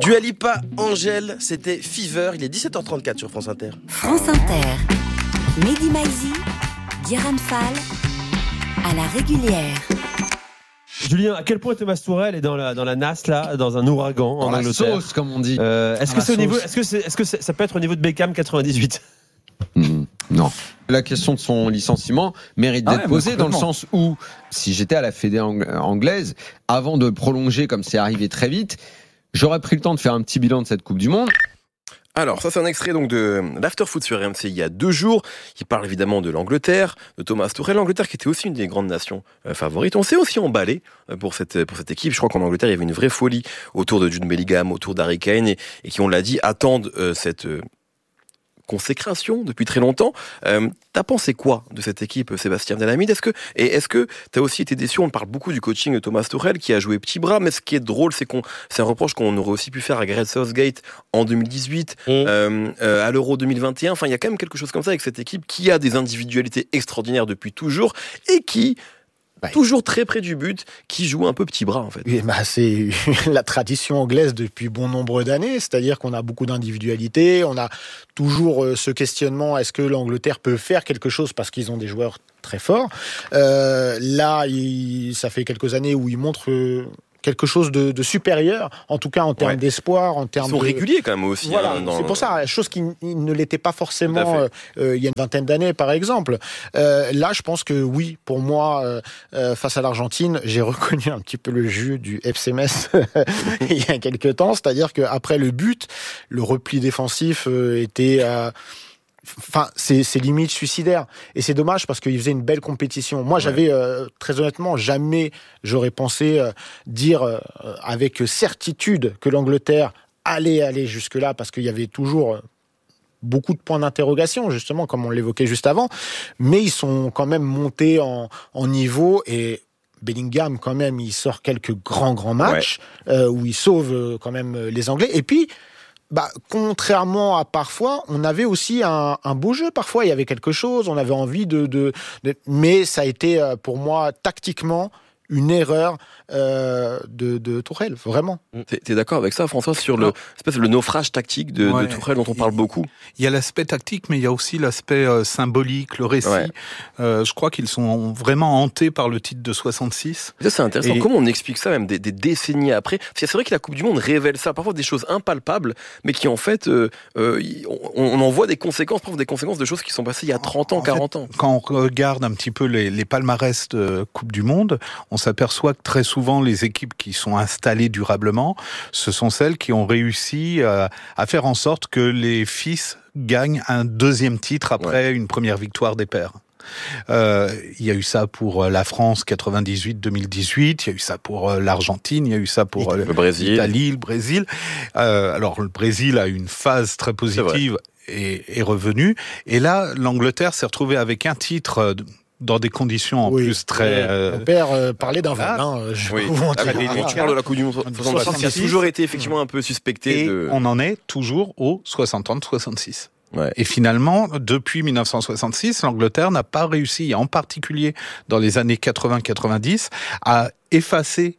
Dua Lipa, Angèle, c'était Fever. Il est 17h34 sur France Inter. France Inter. Mehdi Maizi, Guérin Fall, à la régulière. Julien, à quel point Thomas Tuchel est dans la nasse là, dans un ouragan en Angleterre. Dans la sauce, comme on dit. Est-ce que c'est au niveau, est-ce que ça peut être au niveau de Beckham 98? Non. La question de son licenciement mérite d'être posée dans le sens où, si j'étais à la Fédé anglaise, avant de prolonger comme c'est arrivé très vite, j'aurais pris le temps de faire un petit bilan de cette Coupe du Monde. Alors, ça c'est un extrait donc de l'Afterfoot sur RMC il y a 2 jours. Il parle évidemment de l'Angleterre, de Thomas Tuchel. L'Angleterre qui était aussi une des grandes nations favorites. On s'est aussi emballé pour cette équipe. Je crois qu'en Angleterre, il y avait une vraie folie autour de Jude Bellingham, autour d'Harry Kane et qui, on l'a dit, attendent cette consécration depuis très longtemps. T'as pensé quoi de cette équipe, Sébastien Delamide? Est-ce que t'as aussi été déçu? On parle beaucoup du coaching de Thomas Tuchel qui a joué petit bras, mais ce qui est drôle, c'est c'est un reproche qu'on aurait aussi pu faire à Gareth Southgate en 2018, à l'Euro 2021. Enfin, il y a quand même quelque chose comme ça avec cette équipe qui a des individualités extraordinaires depuis toujours et qui toujours très près du but, qui joue un peu petit bras en fait. Oui, c'est la tradition anglaise depuis bon nombre d'années, c'est-à-dire qu'on a beaucoup d'individualités, on a toujours ce questionnement, est-ce que l'Angleterre peut faire quelque chose parce qu'ils ont des joueurs très forts. Là, ça fait quelques années où ils montrent quelque chose de supérieur, en tout cas en termes d'espoir, en termes Ils sont réguliers quand même aussi. Voilà, c'est pour ça, chose qui ne l'était pas forcément il y a une vingtaine d'années, par exemple. Là, je pense que oui, pour moi, face à l'Argentine, j'ai reconnu un petit peu le jeu du FC Metz il y a quelques temps, c'est-à-dire qu'après le but, le repli défensif était... Enfin, c'est limite suicidaire. Et c'est dommage parce qu'il faisait une belle compétition. Moi, j'avais, très honnêtement, jamais j'aurais pensé dire avec certitude que l'Angleterre allait aller jusque-là parce qu'il y avait toujours beaucoup de points d'interrogation, justement, comme on l'évoquait juste avant. Mais ils sont quand même montés en niveau et Bellingham, quand même, il sort quelques grands matchs où il sauve quand même les Anglais. Et puis, contrairement à parfois, on avait aussi un beau jeu. Parfois, il y avait quelque chose, on avait envie mais ça a été, pour moi, tactiquement, une erreur de Tuchel, vraiment. T'es d'accord avec ça, François, sur le naufrage tactique de Tuchel dont on parle beaucoup? Il y a l'aspect tactique, mais il y a aussi l'aspect symbolique, le récit. Je crois qu'ils sont vraiment hantés par le titre de 66. Ça, c'est intéressant. Comment on explique ça, même des décennies après? Parce que c'est vrai que la Coupe du Monde révèle ça, parfois des choses impalpables, mais qui en fait, on en voit des conséquences, parfois des conséquences de choses qui sont passées il y a 30 ans, 40 ans. Quand on regarde un petit peu les palmarès de Coupe du Monde, on s'aperçoit que très souvent, les équipes qui sont installées durablement, ce sont celles qui ont réussi à faire en sorte que les fils gagnent un deuxième titre après une première victoire des pères. Il y a eu ça pour la France 98-2018, il y a eu ça pour l'Argentine, il y a eu ça pour l'Italie, le Brésil. Alors le Brésil a eu une phase très positive et est revenu. Et là, l'Angleterre s'est retrouvée avec un titre dans des conditions en plus très... Mon père parlait d'un vol. Tu parles de la Coupe du Monde 66, qui a toujours été effectivement un peu suspecté. Et on en est toujours au 60-66. Et finalement, depuis 1966, l'Angleterre n'a pas réussi, en particulier dans les années 80-90, à effacer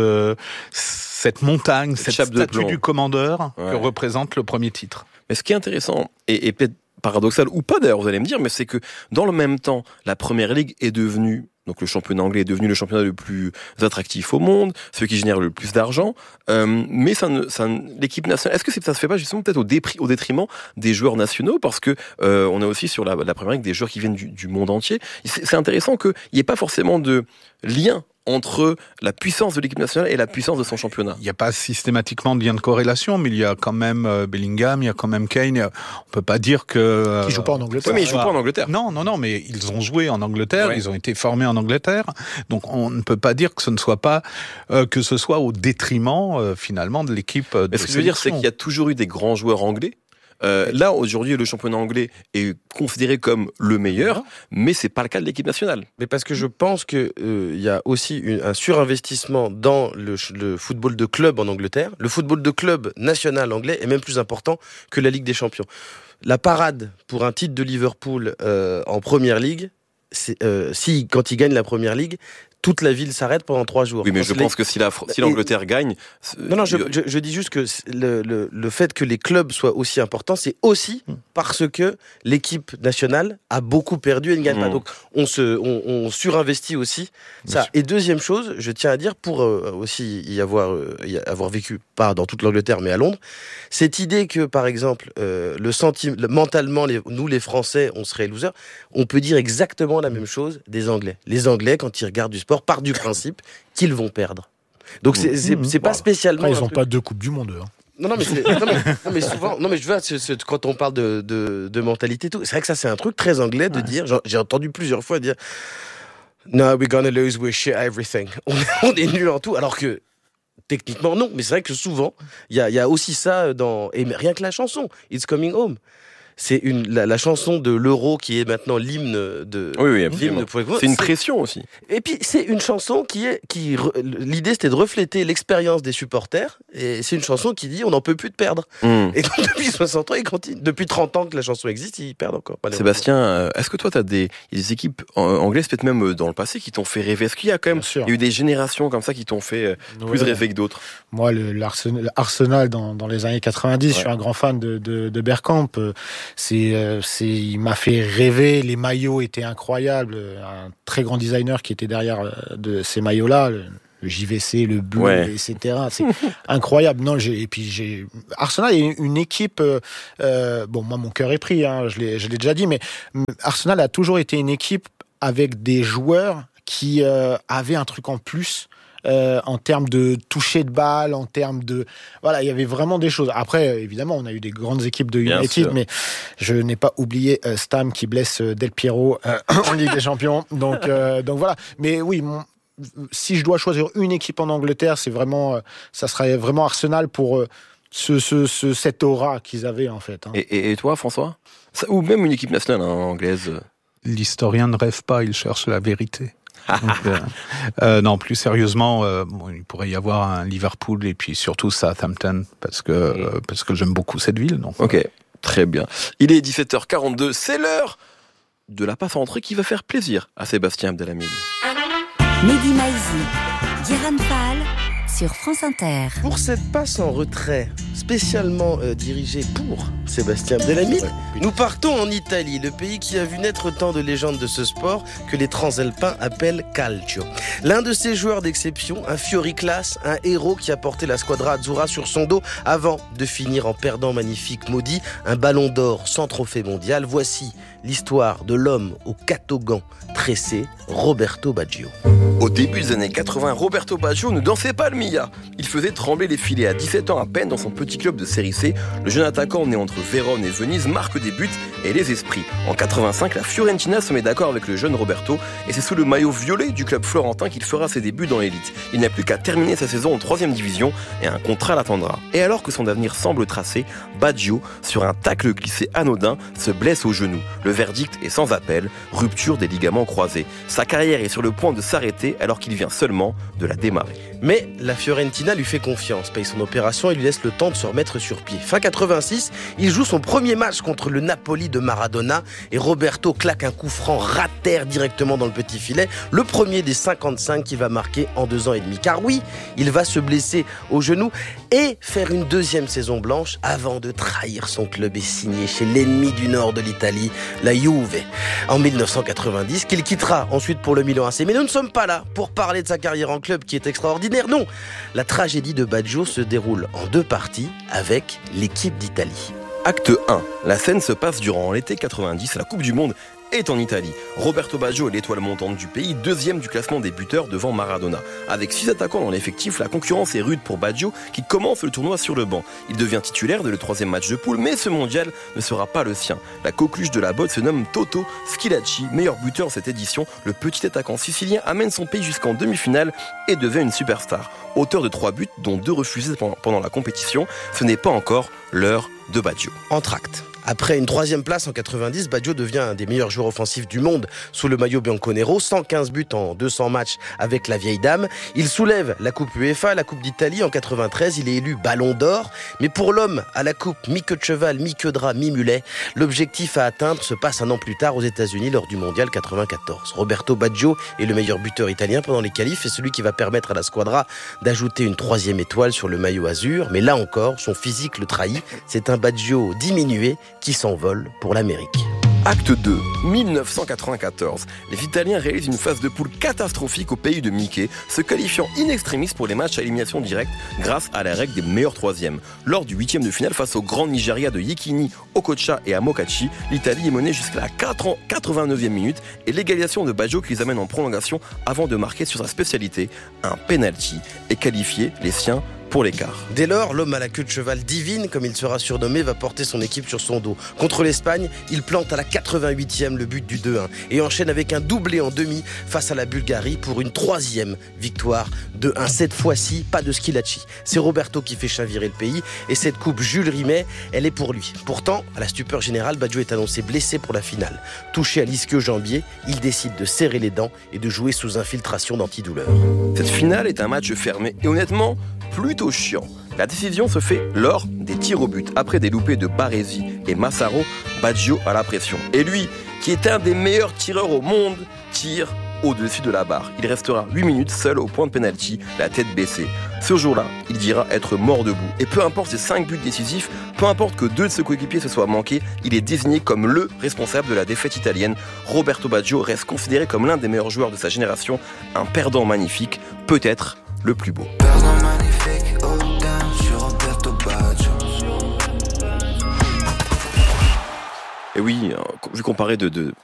cette montagne, cette statue du commandeur que représente le premier titre. Mais ce qui est intéressant, et peut-être paradoxal ou pas d'ailleurs, vous allez me dire, mais c'est que dans le même temps, la Première Ligue est devenue, donc le championnat anglais est devenu le championnat le plus attractif au monde, celui qui génère le plus d'argent, mais l'équipe nationale, est-ce que ça se fait pas justement peut-être au détriment des joueurs nationaux, parce que on a aussi sur la Première Ligue des joueurs qui viennent du monde entier. C'est intéressant qu'il n'y ait pas forcément de lien entre la puissance de l'équipe nationale et la puissance de son championnat. Il n'y a pas systématiquement de lien de corrélation, mais il y a quand même Bellingham, il y a quand même Kane. On peut pas dire que... Qui joue pas en Angleterre. Oui, mais ils jouent pas en Angleterre. Non, mais ils ont joué en Angleterre, ils ont été formés en Angleterre. Donc on ne peut pas dire que ce ne soit pas que ce soit au détriment finalement de l'équipe de sélection. Ce que je veux dire, c'est qu'il y a toujours eu des grands joueurs anglais. Là, aujourd'hui, le championnat anglais est considéré comme le meilleur, mais c'est pas le cas de l'équipe nationale. Mais parce que je pense que il y a aussi un surinvestissement dans le football de club en Angleterre. Le football de club national anglais est même plus important que la Ligue des Champions. La parade pour un titre de Liverpool en Première Ligue, quand ils gagnent la Première Ligue, toute la ville s'arrête pendant 3 jours. Oui, mais je pense que si l'Angleterre gagne... Non, je dis juste que le fait que les clubs soient aussi importants, c'est aussi parce que l'équipe nationale a beaucoup perdu et ne gagne pas. Donc, on surinvestit aussi ça. Et deuxième chose, je tiens à dire, pour aussi y avoir vécu, pas dans toute l'Angleterre, mais à Londres, cette idée que, par exemple, mentalement, nous, les Français, on serait losers, on peut dire exactement la même chose des Anglais. Les Anglais, quand ils regardent du sport, partent du principe qu'ils vont perdre. Donc c'est pas spécialement. Après, ils n'ont pas 2 coupes du monde. Hein. Non, mais souvent, je vois quand on parle de mentalité, tout, c'est vrai que ça c'est un truc très anglais de dire. J'ai entendu plusieurs fois dire, no, we're gonna lose, we're shit at everything. On est nul en tout, alors que techniquement non. Mais c'est vrai que souvent il y a aussi ça et rien que la chanson It's Coming Home. C'est la chanson de l'Euro qui est maintenant l'hymne de. Oui, absolument. C'est une pression aussi. Et puis c'est une chanson l'idée c'était de refléter l'expérience des supporters. Et c'est une chanson qui dit on n'en peut plus de perdre. Et donc depuis 60 ans, ils continuent. Depuis 30 ans que la chanson existe, ils perdent encore. Sébastien, est-ce que toi t'as des équipes anglaises, peut-être même dans le passé, qui t'ont fait rêver? Est-ce qu'il y a quand même il y a eu des générations comme ça qui t'ont fait plus rêver que d'autres? Moi, l'Arsenal dans les années 90, je suis un grand fan de Bergkamp. Il m'a fait rêver. Les maillots étaient incroyables. Un très grand designer qui était derrière de ces maillots-là, le JVC, le bleu, etc. C'est incroyable. Non, Arsenal est une équipe. Moi, mon cœur est pris. Hein, je l'ai déjà dit, mais Arsenal a toujours été une équipe avec des joueurs qui avaient un truc en plus. En termes de toucher de balle, en termes de... Voilà, il y avait vraiment des choses. Après, évidemment, on a eu des grandes équipes de United, mais je n'ai pas oublié Stam qui blesse Del Piero en Ligue des Champions. Donc voilà. Mais oui, si je dois choisir une équipe en Angleterre, ça serait vraiment Arsenal pour cette aura qu'ils avaient, en fait. Hein. Et toi, François? Ou même une équipe nationale anglaise? L'historien ne rêve pas, il cherche la vérité. Donc, non, plus sérieusement, il pourrait y avoir un Liverpool et puis surtout Southampton parce que j'aime beaucoup cette ville. Donc. Ok, très bien. Il est 17h42, c'est l'heure de la passe en entrée qui va faire plaisir à Sébastien Abdelhamid. Mehdi Maizi, Guérin Fall sur France Inter. Pour cette passe en retrait spécialement dirigée pour Sébastien Abdelhamid, nous partons en Italie, le pays qui a vu naître tant de légendes de ce sport que les transalpins appellent calcio. L'un de ces joueurs d'exception, un fioriclass, un héros qui a porté la squadra azzurra sur son dos avant de finir en perdant magnifique maudit un ballon d'or sans trophée mondial. Voici l'histoire de l'homme au catogan tressé, Roberto Baggio. Au début des années 80, Roberto Baggio ne dansait pas le Mia. Il faisait trembler les filets. À 17 ans à peine, dans son petit club de série C, le jeune attaquant né entre Vérone et Venise marque des buts et les esprits. En 85, la Fiorentina se met d'accord avec le jeune Roberto et c'est sous le maillot violet du club florentin qu'il fera ses débuts dans l'élite. Il n'a plus qu'à terminer sa saison en 3e division et un contrat l'attendra. Et alors que son avenir semble tracé, Baggio, sur un tacle glissé anodin, se blesse au genou. Le verdict est sans appel, rupture des ligaments croisés. Sa carrière est sur le point de s'arrêter alors qu'il vient seulement de la démarrer. Mais la Fiorentina lui fait confiance, paye son opération et lui laisse le temps de se remettre sur pied. Fin 86, il joue son premier match contre le Napoli de Maradona et Roberto claque un coup franc rater directement dans le petit filet, le premier des 55 qu'il va marquer en 2 ans et demi. Car oui, il va se blesser au genou et faire une 2e saison blanche avant de trahir son club et signer chez l'ennemi du nord de l'Italie, la Juve, en 1990, qu'il quittera ensuite pour le Milan AC. Mais nous ne sommes pas là pour parler de sa carrière en club qui est extraordinaire. Non, la tragédie de Baggio se déroule en 2 parties avec l'équipe d'Italie. Acte 1. La scène se passe durant l'été 90, la Coupe du Monde est en Italie. Roberto Baggio est l'étoile montante du pays, 2e du classement des buteurs devant Maradona. Avec 6 attaquants dans l'effectif, la concurrence est rude pour Baggio qui commence le tournoi sur le banc. Il devient titulaire dès le 3e match de poule, mais ce mondial ne sera pas le sien. La coqueluche de la botte se nomme Toto Schilacci, meilleur buteur de cette édition. Le petit attaquant sicilien amène son pays jusqu'en demi-finale et devient une superstar. Auteur de 3 buts, dont 2 refusés pendant la compétition, ce n'est pas encore l'heure de Baggio. Entracte. Après une 3e place en 90, Baggio devient un des meilleurs joueurs offensifs du monde sous le maillot bianconero, 115 buts en 200 matchs avec la vieille dame. Il soulève la Coupe UEFA, la Coupe d'Italie en 93, il est élu Ballon d'Or. Mais pour l'homme à la coupe, mi-queue de cheval, mi-queue de rat, mi-mulet, l'objectif à atteindre se passe un an plus tard aux États-Unis lors du Mondial 94. Roberto Baggio est le meilleur buteur italien pendant les qualifs et celui qui va permettre à la squadra d'ajouter une 3e étoile sur le maillot azur. Mais là encore, son physique le trahit. C'est un Baggio diminué qui s'envole pour l'Amérique. Acte 2, 1994. Les Italiens réalisent une phase de poule catastrophique au pays de Mickey, se qualifiant in extremis pour les matchs à élimination directe grâce à la règle des meilleurs troisièmes. Lors du 8e de finale face au grand Nigeria de Yekini, Okocha et Amokachi, l'Italie est menée jusqu'à la 89e minute et l'égalisation de Baggio qui les amène en prolongation avant de marquer sur sa spécialité, un penalty, et qualifier les siens pour l'écart. Dès lors, l'homme à la queue de cheval divine, comme il sera surnommé, va porter son équipe sur son dos. Contre l'Espagne, il plante à la 88e le but du 2-1 et enchaîne avec un doublé en demi face à la Bulgarie pour une 3e victoire 2-1. Cette fois-ci, pas de Schillaci. C'est Roberto qui fait chavirer le pays et cette coupe Jules Rimet, elle est pour lui. Pourtant, à la stupeur générale, Baggio est annoncé blessé pour la finale. Touché à l'ischio-jambier, il décide de serrer les dents et de jouer sous infiltration d'antidouleur. Cette finale est un match fermé et honnêtement, plutôt chiant. La décision se fait lors des tirs au but. Après des loupés de Baresi et Massaro, Baggio a la pression. Et lui, qui est un des meilleurs tireurs au monde, tire au-dessus de la barre. Il restera 8 minutes seul au point de pénalty, la tête baissée. Ce jour-là, il dira être mort debout. Et peu importe ses 5 buts décisifs, peu importe que 2 de ses coéquipiers se soient manqués, il est désigné comme le responsable de la défaite italienne. Roberto Baggio reste considéré comme l'un des meilleurs joueurs de sa génération, un perdant magnifique, peut-être le plus beau. Et oui, vu qu'on parlait de